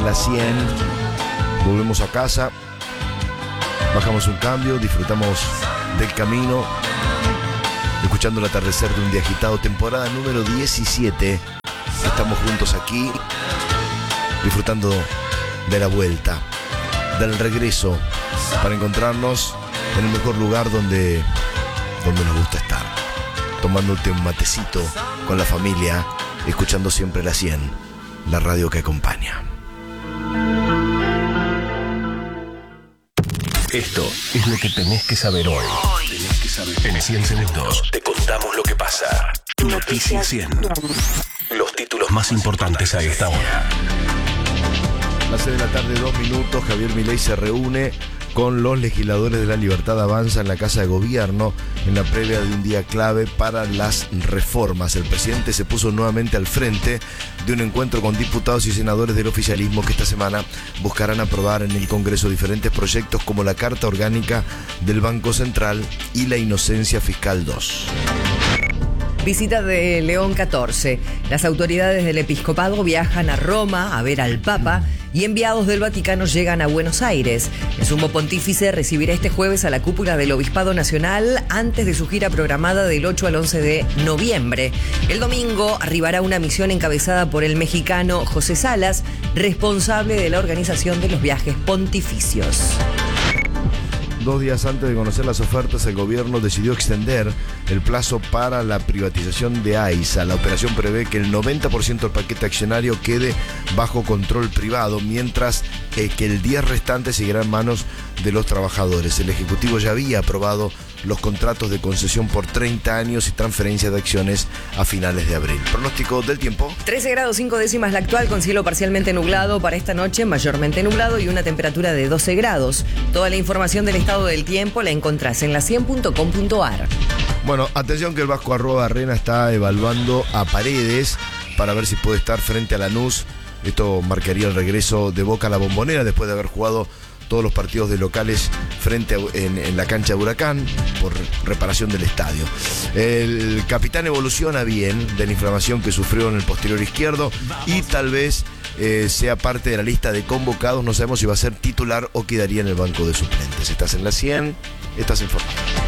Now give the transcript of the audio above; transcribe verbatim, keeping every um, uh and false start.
la cien. Volvemos a casa, bajamos un cambio, disfrutamos del camino, escuchando el atardecer de un día agitado, temporada número diecisiete. Estamos juntos aquí, disfrutando de la vuelta, del regreso, para encontrarnos en el mejor lugar donde, donde nos gusta estar, tomándote un matecito con la familia, escuchando siempre la cien, la radio que acompaña. Esto es lo que tenés que saber hoy. Tenés que saber. En cien segundos te contamos lo que pasa. Noticias cien. Los títulos más importantes a esta hora. A las seis de la tarde, dos minutos, Javier Milei se reúne con los legisladores de La Libertad Avanza en la Casa de Gobierno en la previa de un día clave para las reformas. El presidente se puso nuevamente al frente de un encuentro con diputados y senadores del oficialismo que esta semana buscarán aprobar en el Congreso diferentes proyectos como la Carta Orgánica del Banco Central y la Inocencia Fiscal dos. Visita de León catorce. Las autoridades del episcopado viajan a Roma a ver al Papa y enviados del Vaticano llegan a Buenos Aires. El sumo pontífice recibirá este jueves a la cúpula del Obispado Nacional antes de su gira programada del ocho al once de noviembre. El domingo arribará una misión encabezada por el mexicano José Salas, responsable de la organización de los viajes pontificios. Dos días antes de conocer las ofertas, el gobierno decidió extender el plazo para la privatización de AISA. La operación prevé que el noventa por ciento del paquete accionario quede bajo control privado, mientras eh, que el diez por ciento restante seguirá en manos de los trabajadores. El Ejecutivo ya había aprobado los contratos de concesión por treinta años y transferencia de acciones a finales de abril. Pronóstico del tiempo. trece grados cinco décimas la actual, con cielo parcialmente nublado para esta noche, mayormente nublado y una temperatura de doce grados. Toda la información del estado del tiempo la encontrás en la cien punto com punto ar. Bueno, atención que el Vasco Arroba Arena está evaluando a Paredes para ver si puede estar frente a Lanús. Esto marcaría el regreso de Boca a la Bombonera después de haber jugado todos los partidos de locales frente a, en, en la cancha de Huracán por reparación del estadio. El capitán evoluciona bien de la inflamación que sufrió en el posterior izquierdo y tal vez eh, sea parte de la lista de convocados. No sabemos si va a ser titular o quedaría en el banco de suplentes. Estás en la cien, estás informado.